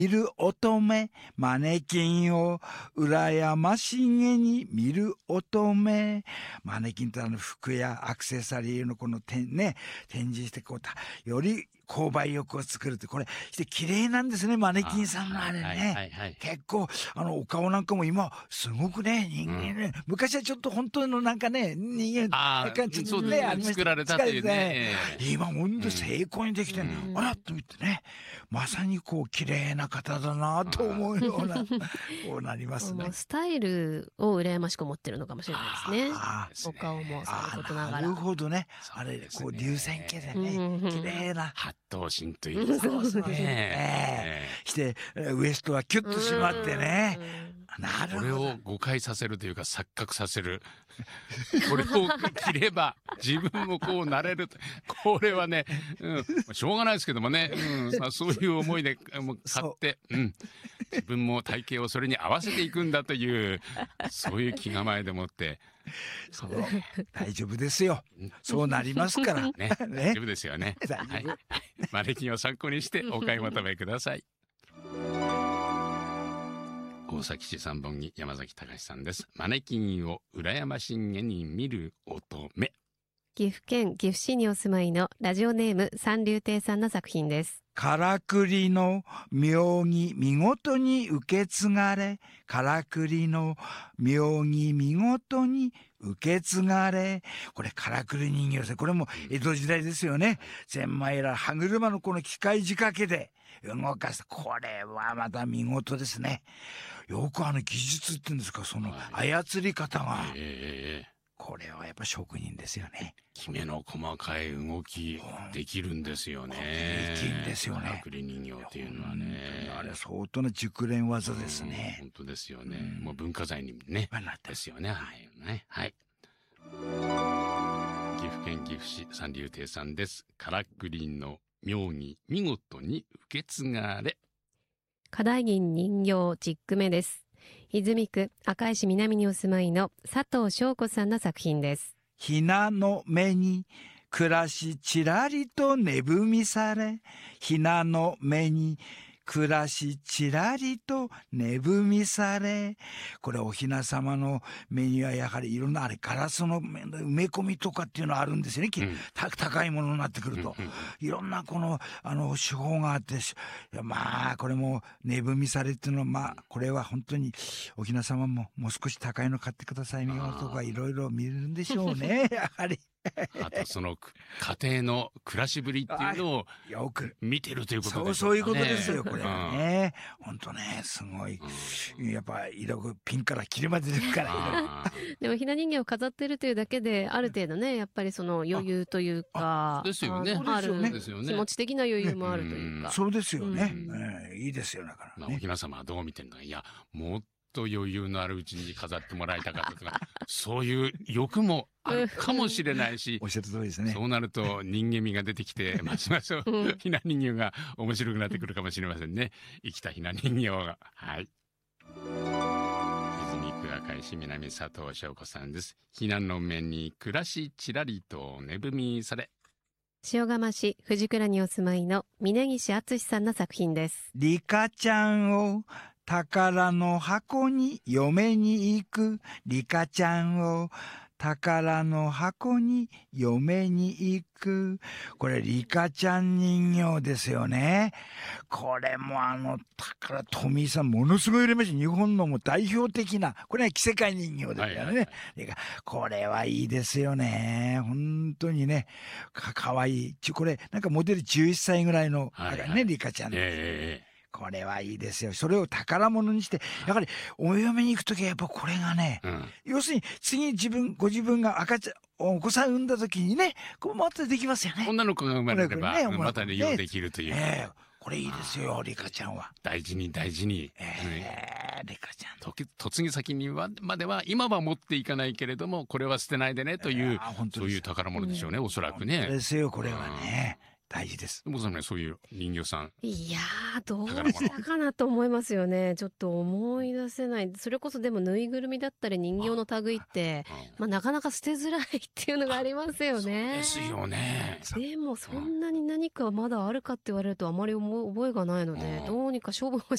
見る乙女、マネキンを羨ましげに見る乙女。マネキンって服やアクセサリーのこの展示してより購買欲を作るって、これして綺麗なんですね、マネキンさんのあれね。結構お顔なんかも今すごくね、人間ね、昔はちょっと本当のなんかね、人間感じでね、 作られたっていうね。 今本当精巧にできて、あらっと見てね、まさにこう綺麗な方だなと思うようなこうなりますね。 スタイルを羨ましく思ってるのかもしれないですね。お顔もさることながら。 なるほどね。あれこう流線形でね、綺麗な八頭身というそうですね。 してウエストはキュッと締まってね。なるほど。 これを誤解させるというか錯覚させる。これを着れば自分もこうなれる。これはね、しょうがないですけどもね、そういう思いで買って、自分も体型をそれに合わせていくんだという、そういう気構えでもって。 大丈夫ですよ。そうなりますから。 ね、大丈夫ですよね。はい。マネキンを参考にしてお買い求めください。大崎市三本木山崎隆さんです。マネキンを羨ましげに見る乙女。 岐阜県岐阜市にお住まいのラジオネーム三流亭さんの作品です。 からくりの妙義見事に受け継がれ、からくりの妙義見事に受け継がれ。これからくり人形ですね。これも江戸時代ですよね。千枚ら歯車のこの機械仕掛けで動かす。これはまた見事ですね。よく技術っていうんですか、その操り方が。これはやっぱ職人ですよね。 きめの細かい動きできるんですよね。 できるんですよね。 からくり人形っていうのはね。 あれ相当な熟練技ですね。 本当ですよね。もう文化財にね。ですよね。はい。岐阜県岐阜市三流亭さんです。からくりの妙義見事に受け継がれ。 課題銀人形チック目です。泉区赤石南にお住まいの佐藤翔子さんの作品です。 ひなの目に暮らしちらりと値踏みされ、ひなの目に暮らしちらりと値踏みされ。これおひな様の目にはやはりいろんなガラスの埋め込みとかっていうのあるんですよね。高いものになってくると、いろんなこの手法があって、まあこれも値踏みされっていうのは、まあこれは本当におひな様ももう少し高いの買ってくださいよとかいろいろ見るんでしょうね。やはりあとその家庭の暮らしぶりっていうのをよく見てるということですね。 そういうことですよ、これはね。本当ね、すごい。やっぱ色ピンからキリまで出るから。 でもひな人形を飾ってるというだけである程度ね、やっぱりその余裕というか、 ですよね。 ある気持ち的な余裕もあるというか。 そうですよね。いいですよだから。 おひな様はどう見てるのか、いやもっと余裕のあるうちに飾ってもらいたかったとか、そういう欲もあるかもしれないし、 おっしゃる通りですね。 そうなると人間味が出てきて、ますますひな人形が面白くなってくるかもしれませんね。生きたひな人形が。はい。泉区赤石南佐藤翔子さんです。ひなの目に暮らしちらりと値踏みされ。 塩釜市藤倉にお住まいの峯岸敦さんの作品です。 リカちゃんを宝の箱に嫁に行く。リカちゃんを宝の箱に嫁に行く。これリカちゃん人形ですよね。これも宝富井さんものすごい売れました。日本のも代表的な、これは着せ替え人形ですからね。これはいいですよね。本当にね、かわいい。これなんかモデル11歳ぐらいのリカちゃんです。これはいいですよ。それを宝物にして、やはりお嫁に行くときはやっぱこれがね、要するに次ご自分がお子さん産んだときにね、こうまたできますよね。 女の子が生まれれば、また利用できるという。 これいいですよ、リカちゃんは。 大事に大事に。 リカちゃん。 嫁ぎ先にまでは、今は持っていかないけれども、これは捨てないでねという、そういう宝物でしょうね、おそらくね。 ですよ、これはね。 大事です。 もうそういう人形さん。 いやー、どうしたかなと思いますよね。ちょっと思い出せない。それこそでもぬいぐるみだったり人形の類って、なかなか捨てづらいっていうのがありますよね。 そうですよね。 でもそんなに何かまだあるかって言われるとあまり覚えがないので、どうにか処分を